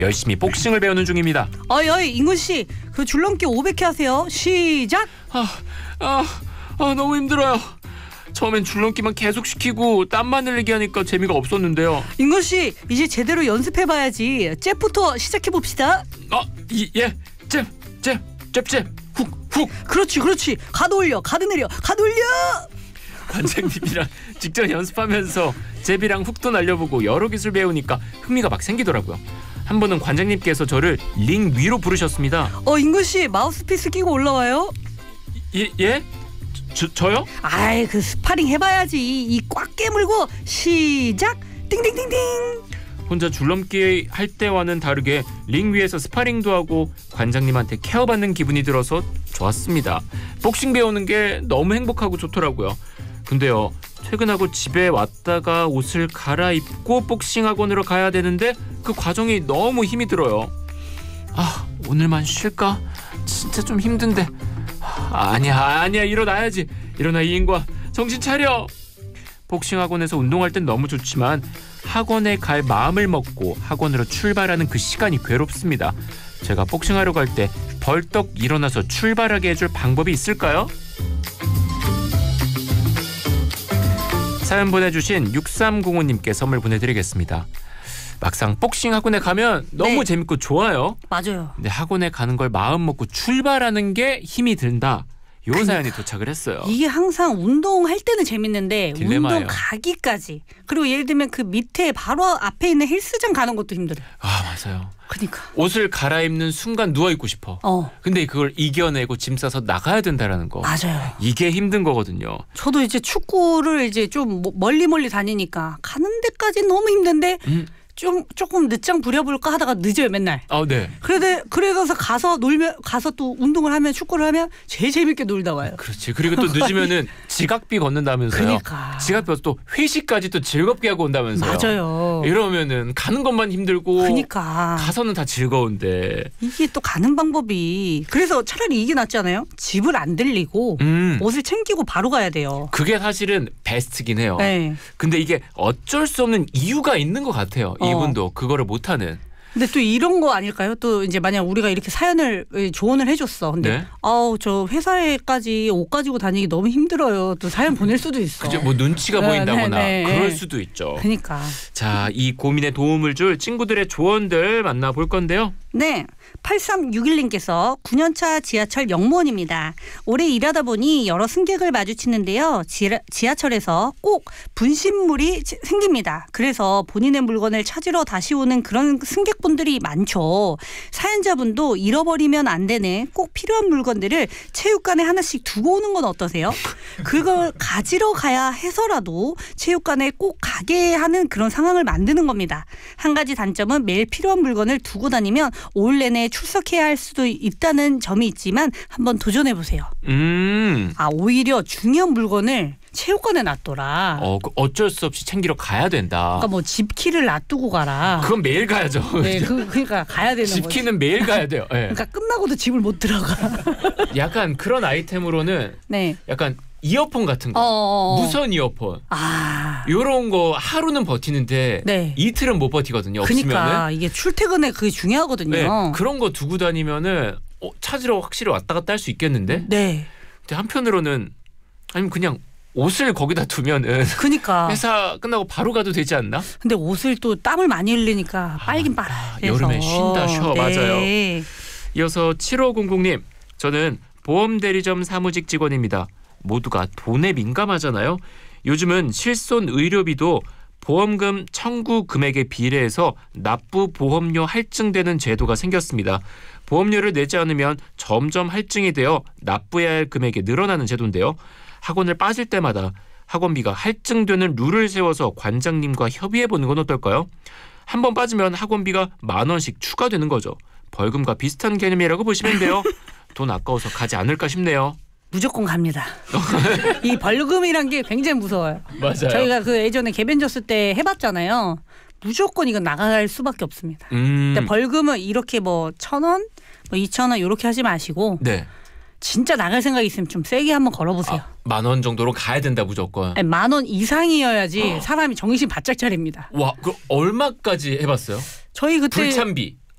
열심히 복싱을 배우는 중입니다. 어이 인근 씨, 그 줄넘기 500회 하세요. 시작. 너무 힘들어요. 처음엔 줄넘기만 계속 시키고 땀만 흘리게 하니까 재미가 없었는데요. 인근 씨, 이제 제대로 연습해봐야지. 잽부터 시작해봅시다. 잽, 훅. 그렇지. 가드 올려, 가드 내려, 가드 올려. 관장님이랑 직접 연습하면서 잽이랑 훅도 날려보고 여러 기술 배우니까 흥미가 막 생기더라고요. 한 번은 관장님께서 저를 링 위로 부르셨습니다. 인근 씨, 마우스피스 끼고 올라와요. 예? 저요? 아이, 그 스파링 해봐야지. 이 꽉 깨물고 시작. 띵띵띵띵. 혼자 줄넘기 할 때와는 다르게 링 위에서 스파링도 하고 관장님한테 케어받는 기분이 들어서 좋았습니다. 복싱 배우는 게 너무 행복하고 좋더라고요. 근데요, 퇴근하고 집에 왔다가 옷을 갈아입고 복싱 학원으로 가야 되는데 그 과정이 너무 힘이 들어요. 오늘만 쉴까? 진짜 좀 힘든데. 아니야, 일어나야지. 일어나 이인과, 정신 차려. 복싱 학원에서 운동할 땐 너무 좋지만 학원에 갈 마음을 먹고 학원으로 출발하는 그 시간이 괴롭습니다. 제가 복싱하러 갈 때 벌떡 일어나서 출발하게 해줄 방법이 있을까요? 사연 보내주신 6305님께 선물 보내드리겠습니다. 막상 복싱 학원에 가면 너무 재밌고 좋아요. 맞아요. 근데 학원에 가는 걸 마음 먹고 출발하는 게 힘이 든다. 요 사연이 도착을 했어요. 이게 항상 운동할 때는 재밌는데 딜레마예요. 운동 가기까지. 그리고 예를 들면 그 밑에 바로 앞에 있는 헬스장 가는 것도 힘들어요. 맞아요. 그러니까. 옷을 갈아입는 순간 누워있고 싶어. 근데 그걸 이겨내고 짐 싸서 나가야 된다는 거. 맞아요. 이게 힘든 거거든요. 저도 이제 축구를 이제 좀 멀리 다니니까 가는 데까지 너무 힘든데 조금 늦장 부려볼까 하다가 늦어요 맨날. 네. 그래서 가서 또 운동을 하면, 축구를 하면 제일 재밌게 놀다 와요. 그렇지. 그리고 또 늦으면은 지각비 걷는다면서요. 그러니까. 지각비 또 회식까지 또 즐겁게 하고 온다면서요. 맞아요. 이러면은 가는 것만 힘들고. 그러니까. 가서는 다 즐거운데. 이게 또 가는 방법이. 그래서 차라리 이게 낫지 않아요? 집을 안 들리고 옷을 챙기고 바로 가야 돼요. 그게 사실은 베스트긴 해요. 네. 근데 이게 어쩔 수 없는 이유가 있는 것 같아요. 이분도 그거를 못하는. 근데 또 이런 거 아닐까요? 또 이제 만약 우리가 이렇게 조언을 해줬어. 근데 저 회사에까지 옷 가지고 다니기 너무 힘들어요. 또 사연 보낼 수도 있어. 그죠? 뭐 눈치가 보인다거나 그럴 수도 있죠. 그러니까. 자, 이 고민에 도움을 줄 친구들의 조언들 만나볼 건데요. 네. 8361님께서 9년차 지하철 영무원입니다. 오래 일하다 보니 여러 승객을 마주치는데요. 지하철에서 꼭 분신물이 생깁니다. 그래서 본인의 물건을 찾으러 다시 오는 그런 승객분들이 많죠. 사연자분도 잃어버리면 안 되는 꼭 필요한 물건들을 체육관에 하나씩 두고 오는 건 어떠세요? 그걸 가지러 가야 해서라도 체육관에 꼭 가게 하는 그런 상황을 만드는 겁니다. 한 가지 단점은 매일 필요한 물건을 두고 다니면 올 내내 출석해야 할 수도 있다는 점이 있지만 한번 도전해보세요. 오히려 중요한 물건을 체육관에 놔둬라. 어쩔 수 없이 챙기러 가야 된다. 그러니까 뭐 집키를 놔두고 가라. 그건 매일 가야죠. 네, 그러니까 가야 되는 거지. 집키는 매일 가야 돼요. 네. 그러니까 끝나고도 집을 못 들어가. 약간 그런 아이템으로는 약간 이어폰 같은 거, 무선 이어폰, 이런 거 하루는 버티는데 이틀은 못 버티거든요. 그러니까 없으면은. 이게 출퇴근에 그게 중요하거든요. 네, 그런 거 두고 다니면은 찾으러 확실히 왔다 갔다 할 수 있겠는데. 네. 근데 한편으로는 아니면 그냥 옷을 거기다 두면은 그러니까 회사 끝나고 바로 가도 되지 않나? 근데 옷을 또 땀을 많이 흘리니까 빨긴 빨아. 여름에 쉰다 쉬어. 맞아요. 이어서 7500님, 저는 보험 대리점 사무직 직원입니다. 모두가 돈에 민감하잖아요. 요즘은 실손 의료비도 보험금 청구 금액에 비례해서 납부 보험료 할증되는 제도가 생겼습니다. 보험료를 내지 않으면 점점 할증이 되어 납부해야 할 금액이 늘어나는 제도인데요. 학원을 빠질 때마다 학원비가 할증되는 룰을 세워서 관장님과 협의해보는 건 어떨까요? 한 번 빠지면 학원비가 10,000원씩 추가되는 거죠. 벌금과 비슷한 개념이라고 보시면 돼요. 돈 아까워서 가지 않을까 싶네요. 무조건 갑니다. 이 벌금이란 게 굉장히 무서워요. 맞아요. 저희가 그 예전에 개변졌을 때 해봤잖아요. 무조건 이건 나갈 수밖에 없습니다. 근데 벌금은 이렇게 뭐 1,000원, 뭐 2,000원 이렇게 하지 마시고 진짜 나갈 생각이 있으면 좀 세게 한번 걸어보세요. 10,000원 정도로 가야 된다 무조건. 아니, 10,000원 이상이어야지 사람이 정신 바짝 차립니다. 와, 그 얼마까지 해봤어요? 저희 그때 불참비.